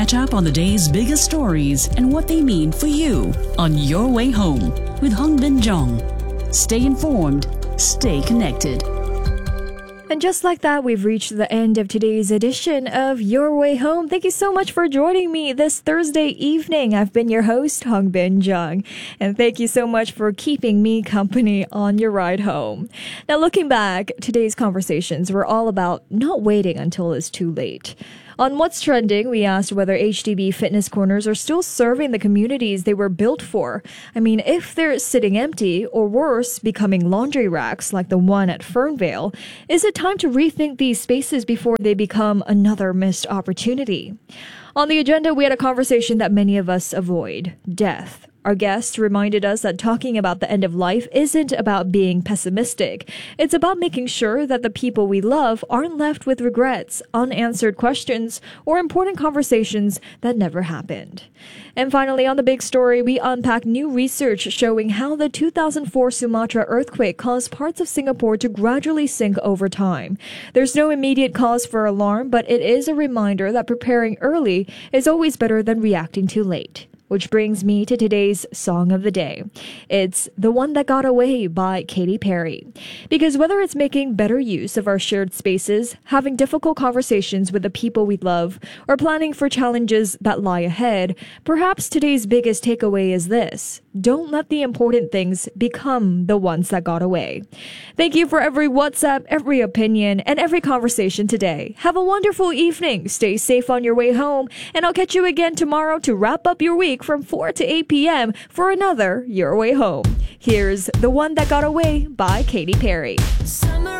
Catch up on the day's biggest stories and what they mean for you on Your Way Home with Hong Bin Jong. Stay informed, stay connected. And just like that, we've reached the end of today's edition of Your Way Home. Thank you so much for joining me this Thursday evening. I've been your host, Hong Bin Jung. And thank you so much for keeping me company on your ride home. Now, looking back, today's conversations were all about not waiting until it's too late. On What's Trending, we asked whether HDB fitness corners are still serving the communities they were built for. I mean, if they're sitting empty, or worse, becoming laundry racks like the one at Fernvale, is it time to rethink these spaces before they become another missed opportunity? On the agenda, we had a conversation that many of us avoid: death. Our guest reminded us that talking about the end of life isn't about being pessimistic. It's about making sure that the people we love aren't left with regrets, unanswered questions, or important conversations that never happened. And finally, on the big story, we unpack new research showing how the 2004 Sumatra earthquake caused parts of Singapore to gradually sink over time. There's no immediate cause for alarm, but it is a reminder that preparing early is always better than reacting too late. Which brings me to today's song of the day. It's The One That Got Away by Katy Perry. Because whether it's making better use of our shared spaces, having difficult conversations with the people we love, or planning for challenges that lie ahead, perhaps today's biggest takeaway is this: don't let the important things become the ones that got away. Thank you for every WhatsApp, every opinion, and every conversation today. Have a wonderful evening. Stay safe on your way home, and I'll catch you again tomorrow to wrap up your week from 4 to 8 p.m. for another Your Way Home. Here's The One That Got Away by Katy Perry. Summer